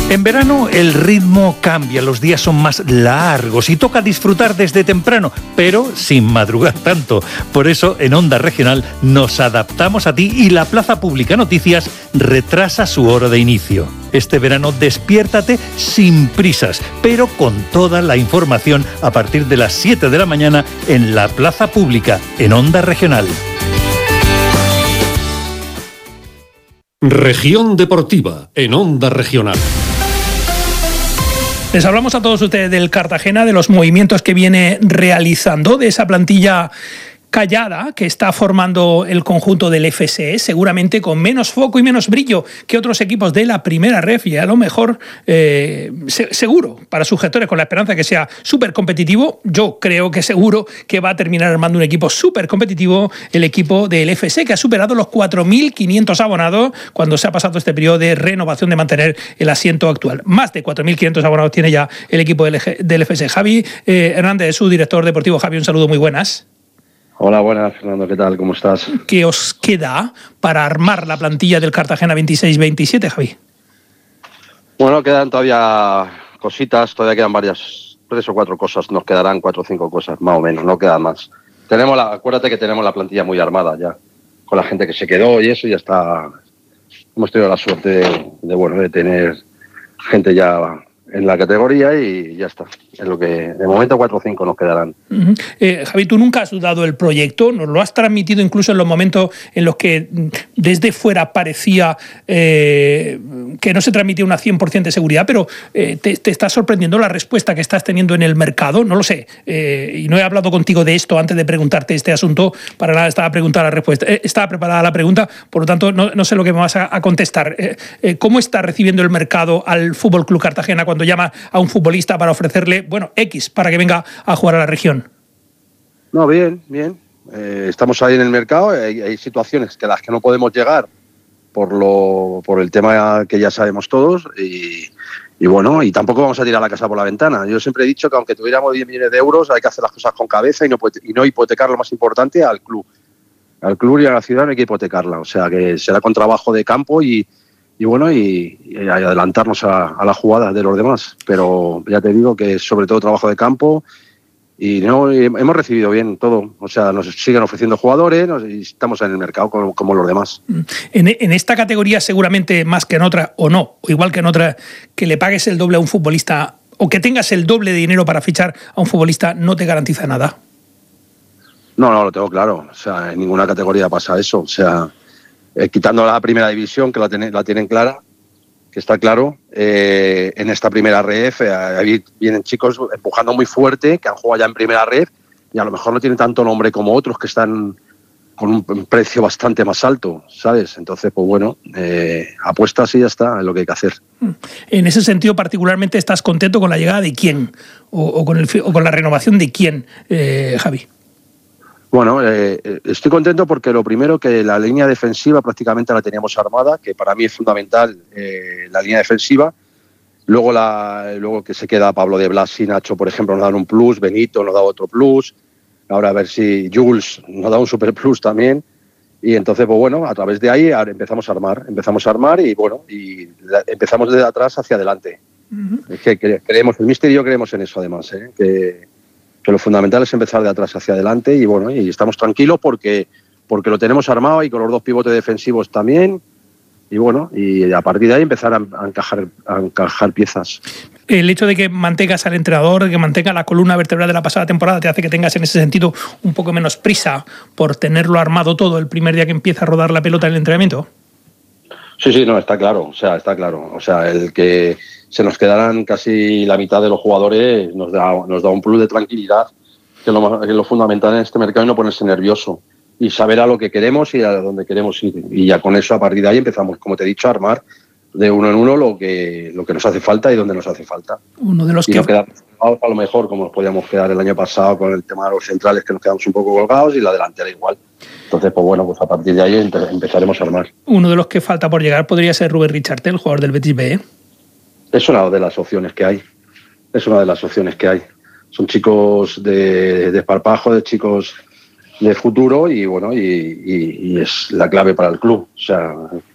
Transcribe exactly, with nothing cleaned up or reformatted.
En verano el ritmo cambia, los días son más largos y toca disfrutar desde temprano, pero sin madrugar tanto. Por eso en Onda Regional nos adaptamos a ti y la Plaza Pública Noticias retrasa su hora de inicio. Este verano despiértate sin prisas, pero con toda la información a partir de las siete de la mañana en la Plaza Pública, en Onda Regional. Región Deportiva, en Onda Regional. Les hablamos a todos ustedes del Cartagena, de los movimientos que viene realizando, de esa plantilla callada que está formando el conjunto del F S E, seguramente con menos foco y menos brillo que otros equipos de la primera ref, y a lo mejor eh, se, seguro para sus gestores, con la esperanza de que sea súper competitivo. Yo creo que seguro que va a terminar armando un equipo súper competitivo el equipo del F S E, que ha superado los cuatro mil quinientos abonados cuando se ha pasado este periodo de renovación de mantener el asiento actual. Más de cuatro mil quinientos abonados tiene ya el equipo del, del F S E. Javi eh, Hernández, su director deportivo. Javi, un saludo, muy buenas. Hola, buenas, Fernando, ¿qué tal? ¿Cómo estás? ¿Qué os queda para armar la plantilla del Cartagena veintiséis veintisiete, Javi? Bueno, quedan todavía cositas, todavía quedan varias, tres o cuatro cosas, nos quedarán cuatro o cinco cosas, más o menos, no quedan más. Tenemos la, acuérdate que tenemos la plantilla muy armada ya, con la gente que se quedó y eso, ya está. Hemos tenido la suerte de, de, bueno, de tener gente ya en la categoría y ya está. Es lo que de momento cuatro o cinco nos quedarán. Uh-huh. eh, Javi, tú nunca has dudado del proyecto, nos lo has transmitido incluso en los momentos en los que desde fuera parecía eh, que no se transmitía una cien por ciento de seguridad, pero eh, te, te está sorprendiendo la respuesta que estás teniendo en el mercado, no lo sé, eh, y no he hablado contigo de esto antes de preguntarte este asunto, para nada estaba preguntada la respuesta, eh, estaba preparada la pregunta, por lo tanto no, no sé lo que me vas a, a contestar. Eh, eh, ¿Cómo está recibiendo el mercado al F C Cartagena cuando llama a un futbolista para ofrecerle, bueno, X para que venga a jugar a la región? No, bien, bien. Eh, estamos ahí en el mercado, hay, hay situaciones que las que no podemos llegar por lo por el tema que ya sabemos todos y, y bueno, y tampoco vamos a tirar la casa por la ventana. Yo siempre he dicho que aunque tuviéramos diez millones de euros hay que hacer las cosas con cabeza y no, y no hipotecar lo más importante al club. Al club y a la ciudad no hay que hipotecarla, o sea que será con trabajo de campo y Y bueno, y, y adelantarnos a, a la jugada de los demás. Pero ya te digo que es sobre todo trabajo de campo y no y hemos recibido bien todo. O sea, nos siguen ofreciendo jugadores nos, y estamos en el mercado como, como los demás. En, en esta categoría seguramente más que en otra, o no, o igual que en otra, que le pagues el doble a un futbolista o que tengas el doble de dinero para fichar a un futbolista no te garantiza nada. No, no, lo tengo claro. O sea, en ninguna categoría pasa eso. O sea... Eh, quitando la primera división, que la, ten, la tienen clara, que está claro, eh, en esta primera ref eh, ahí vienen chicos empujando muy fuerte, que han jugado ya en primera ref, y a lo mejor no tienen tanto nombre como otros que están con un precio bastante más alto, ¿sabes? Entonces, pues bueno, eh, apuestas y ya está, es lo que hay que hacer. En ese sentido, particularmente, ¿estás contento con la llegada de quién? ¿O, o, con, el, o con la renovación de quién, eh, Javi? Bueno, eh, estoy contento porque lo primero que la línea defensiva prácticamente la teníamos armada, que para mí es fundamental eh, la línea defensiva. Luego, la, luego que se queda Pablo de Blas y Nacho, por ejemplo, nos dan un plus, Benito nos da otro plus, ahora a ver si Jules nos da un super plus también. Y entonces, pues bueno, a través de ahí empezamos a armar, empezamos a armar y bueno, y empezamos desde atrás hacia adelante. Uh-huh. Es que creemos, el míster y yo creemos en eso además, ¿eh? que que lo fundamental es empezar de atrás hacia adelante y bueno, y estamos tranquilos porque, porque lo tenemos armado y con los dos pivotes defensivos también y bueno, y a partir de ahí empezar a, a, encajar, a encajar piezas. El hecho de que mantengas al entrenador, de que mantenga la columna vertebral de la pasada temporada, te hace que tengas en ese sentido un poco menos prisa por tenerlo armado todo el primer día que empieza a rodar la pelota en el entrenamiento. Sí, sí, no, está claro, o sea, está claro, o sea, el que se nos quedaran casi la mitad de los jugadores nos da, nos da un plus de tranquilidad, que es lo, que es lo fundamental en este mercado, y no ponerse nervioso y saber a lo que queremos y a dónde queremos ir. Y ya con eso, a partir de ahí, empezamos, como te he dicho, a armar de uno en uno lo que, lo que nos hace falta y dónde nos hace falta. Uno de los y que... no quedamos a lo mejor como nos podíamos quedar el año pasado con el tema de los centrales, que nos quedamos un poco colgados, y la delantera igual. Entonces, pues bueno, pues a partir de ahí empezaremos a armar. Uno de los que falta por llegar podría ser Rubén Richarte, el jugador del Betis B, ¿eh? Es una de las opciones que hay. Es una de las opciones que hay. Son chicos de, de esparpajo, de chicos de futuro y bueno, y, y, y es la clave para el club. O sea,